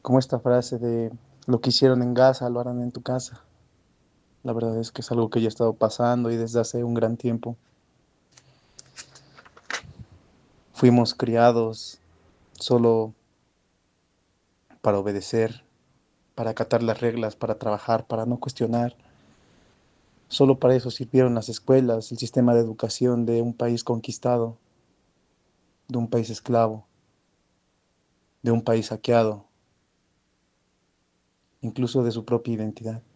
como esta frase de lo que hicieron en Gaza lo harán en tu casa. La verdad es que es algo que ya ha estado pasando y desde hace un gran tiempo. Fuimos criados solo para obedecer, para acatar las reglas, para trabajar, para no cuestionar. Solo para eso sirvieron las escuelas, el sistema de educación de un país conquistado, de un país esclavo, de un país saqueado, incluso de su propia identidad.